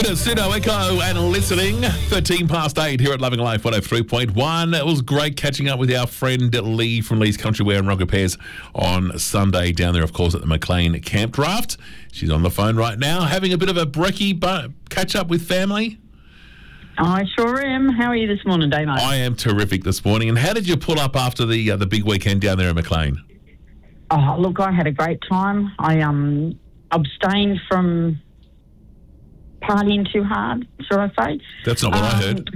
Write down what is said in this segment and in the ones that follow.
Pseudo Echo and listening. 13 past 8 here at Loving Life 103.1. It was great catching up with our friend Lee from Lee's Country Wear and Rock Repairs on Sunday down there, of course, at the Maclean Camp Draft. She's on the phone right now, having a bit of a brekkie catch up with family. I sure am. How are you this morning, Damo? I am terrific this morning. And how did you pull up after the big weekend down there at Maclean? Oh, look, I had a great time. I abstained from partying too hard, shall I say. That's not what I heard.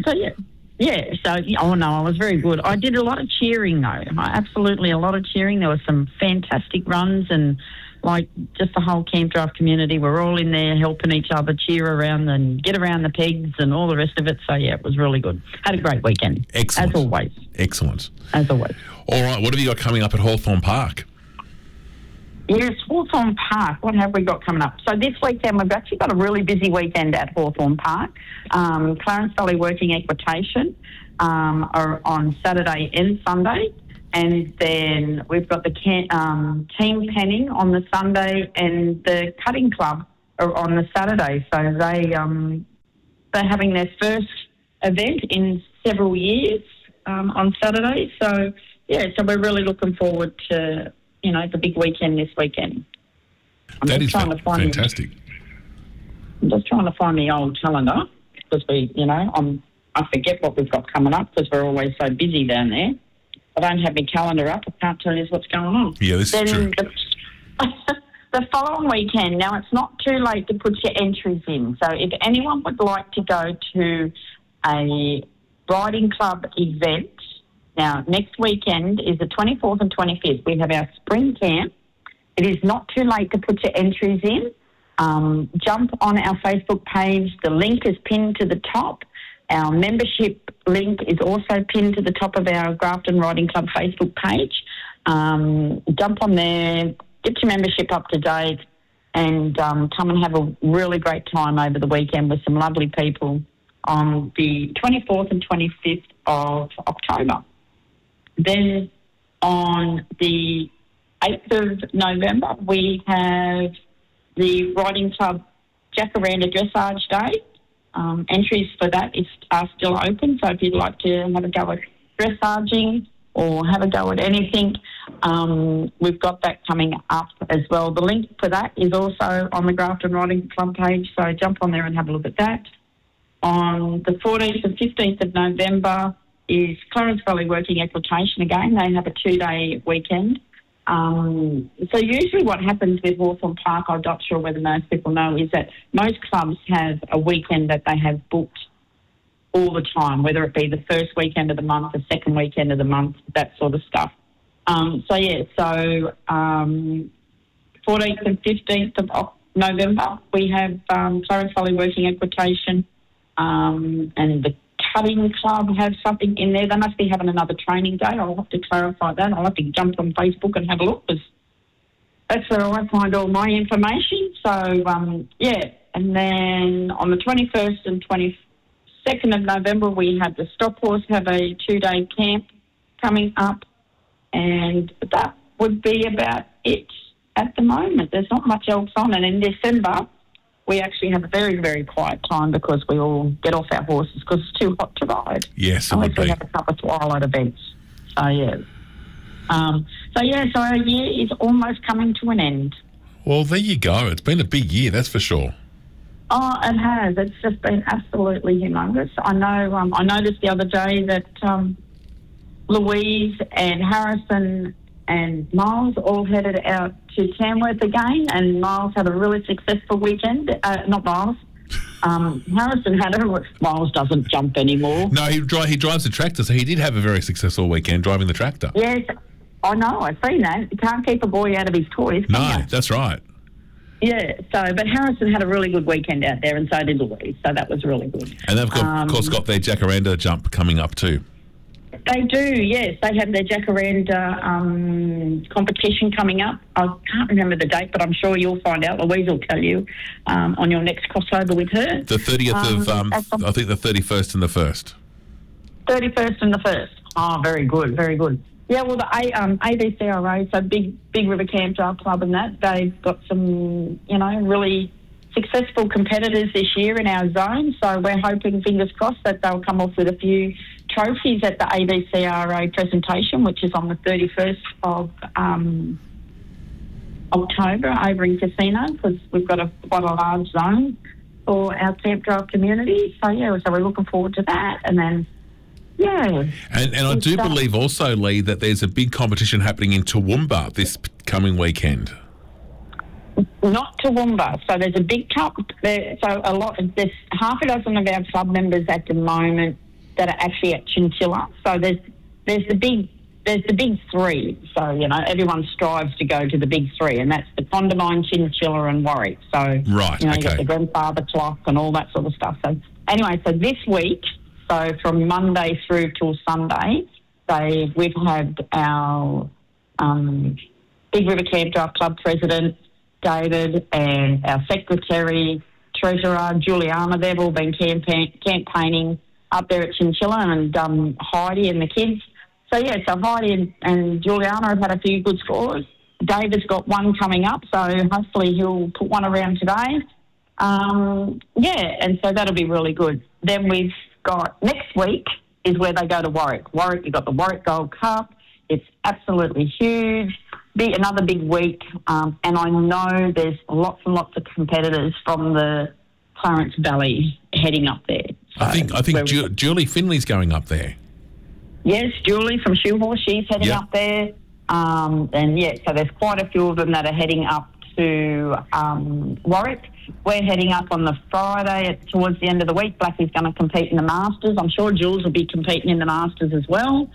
I was very good. I did a lot of cheering, though. Absolutely a lot of cheering. There were some fantastic runs and, just the whole Camp Draft community. We're all in there helping each other cheer around and get around the pegs and all the rest of it. So, it was really good. Had a great weekend. Excellent. As always. Excellent. As always. All right, what have you got coming up at Hawthorn Park? Yes, Hawthorn Park. What have we got coming up? So this weekend, we've actually got a really busy weekend at Hawthorn Park. Clarence Valley Working Equitation are on Saturday and Sunday. And then we've got the team penning on the Sunday and the cutting club are on the Saturday. So they're having their first event in several years on Saturday. So we're really looking forward to the big weekend this weekend. That is fantastic. I'm just trying to find the old calendar because I forget what we've got coming up because we're always so busy down there. I don't have my calendar up. I can't tell you what's going on. Yeah, this is true. The following weekend, now it's not too late to put your entries in. So if anyone would like to go to a riding club event, now, next weekend is the 24th and 25th. We have our spring camp. It is not too late to put your entries in. Jump on our Facebook page. The link is pinned to the top. Our membership link is also pinned to the top of our Grafton Riding Club Facebook page. Jump on there, get your membership up to date, and come and have a really great time over the weekend with some lovely people on the 24th and 25th of October. Then on the 8th of November, we have the Riding Club Jacaranda Dressage Day. Entries for that are still open, so if you'd like to have a go at dressaging or have a go at anything, we've got that coming up as well. The link for that is also on the Grafton Riding Club page, so jump on there and have a look at that. On the 14th and 15th of November is Clarence Valley Working Equitation again. They have a 2-day weekend. So usually what happens with Hawthorn Park, I'm not sure whether most people know, is that most clubs have a weekend that they have booked all the time, whether it be the first weekend of the month, the second weekend of the month, that sort of stuff. 14th and 15th of November, we have Clarence Valley Working Equitation and the Cutting Club have something in there. They must be having another training day. I'll have to clarify that. I'll have to jump on Facebook and have a look because that's where I find all my information. So, and then on the 21st and 22nd of November, we have the Stop Horse have a 2-day camp coming up, and that would be about it at the moment. There's not much else on, and in December, we actually have a very, very quiet time because we all get off our horses because it's too hot to ride. Yes, it would be. We have a couple of twilight events. So our year is almost coming to an end. Well, there you go. It's been a big year, that's for sure. Oh, it has. It's just been absolutely humongous. I know. I noticed the other day that Louise and Harrison and Miles all headed out to Tamworth again, and Miles had a really successful weekend. Not Miles. Harrison had Miles doesn't jump anymore. No, he drives the tractor, so he did have a very successful weekend driving the tractor. Yes, I know. I've seen that. You can't keep a boy out of his toys, can you? That's right. Yeah, but Harrison had a really good weekend out there, and so did Louise, so that was really good. And they've, of course, got their Jacaranda jump coming up too. They do, yes. They have their Jacaranda competition coming up. I can't remember the date, but I'm sure you'll find out. Louise will tell you on your next crossover with her. The 30th of, I think the 31st and the 1st. 31st and the 1st. Oh, very good, very good. Yeah, well, the ABCRA, so Big River Camp Draft Club and that, they've got some, really successful competitors this year in our zone, so we're hoping, fingers crossed, that they'll come off with a few trophies at the ABCRA presentation, which is on the 31st of October over in Casino, because we've got quite a large zone for our Camp Drive community. So we're looking forward to that. And then, And I do believe also, Lee, that there's a big competition happening in Toowoomba this coming weekend. Not Toowoomba. So there's a big cup there. So there's half a dozen of our club members at the moment that are actually at Chinchilla. So there's the big three. So, everyone strives to go to the big three, and that's the Condamine, Chinchilla and Warwick. So, right, you got the grandfather clock and all that sort of stuff. So anyway, so this week, so from Monday through till Sunday, we've had our Big River Camp Drive Club president, David, and our secretary, treasurer, Juliana. They've all been campaigning up there at Chinchilla, and Heidi and the kids. So Heidi and Juliana have had a few good scores. David's got one coming up, so hopefully he'll put one around today. And so that'll be really good. Then we've got next week is where they go to Warwick. Warwick, you've got the Warwick Gold Cup. It's absolutely huge. Another big week, and I know there's lots and lots of competitors from the Clarence Valley heading up there. So I think Julie Finley's going up there. Yes, Julie from Shoehorse, she's heading up there. So there's quite a few of them that are heading up to Warwick. We're heading up on the Friday towards the end of the week. Blackie's going to compete in the Masters. I'm sure Jules will be competing in the Masters as well.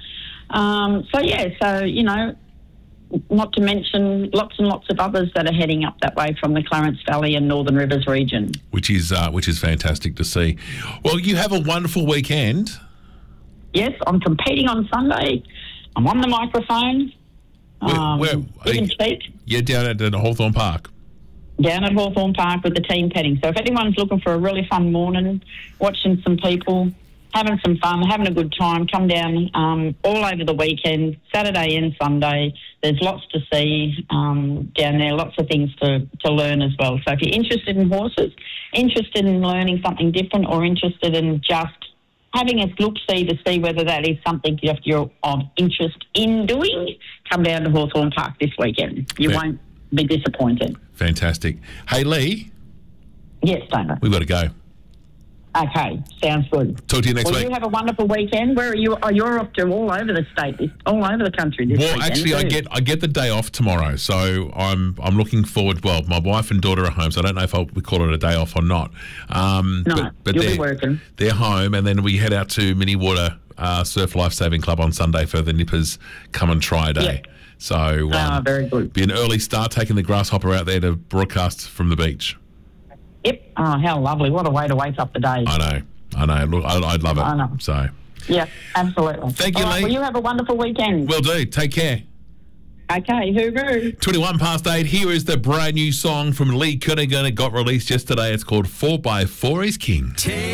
Not to mention lots and lots of others that are heading up that way from the Clarence Valley and Northern Rivers region. Which is fantastic to see. Well, you have a wonderful weekend. Yes, I'm competing on Sunday. I'm on the microphone. Where you're down at Hawthorn Park. Down at Hawthorn Park with the team petting. So if anyone's looking for a really fun morning, watching some people, having some fun, having a good time, come down all over the weekend, Saturday and Sunday. There's lots to see down there, lots of things to learn as well. So if you're interested in horses, interested in learning something different, or interested in just having a look-see to see whether that is something you're of interest in doing, come down to Hawthorn Park this weekend. You won't be disappointed. Fantastic. Hey, Lee. Yes, Dana. We've got to go. Okay, sounds good. Talk to you next week. You have a wonderful weekend. Where are you? Oh, you're off to all over the state, all over the country this weekend. Well, actually, I get the day off tomorrow, so I'm looking forward. Well, my wife and daughter are home, so I don't know if we call it a day off or not. No, but you'll be working. They're home, and then we head out to Minniewater Surf Lifesaving Club on Sunday for the Nippers Come and Try Day. Yep. So very good. Be an early start, taking the grasshopper out there to broadcast from the beach. Yep. Oh, how lovely. What a way to wake up the day. I know. Look, I'd love it. I know. So. Yeah, absolutely. Thank you, Lee. Well, you have a wonderful weekend. Will do. Take care. Okay, hooroo. 8:21. Here is the brand new song from Lee Kunigan. It got released yesterday. It's called 4x4 is King.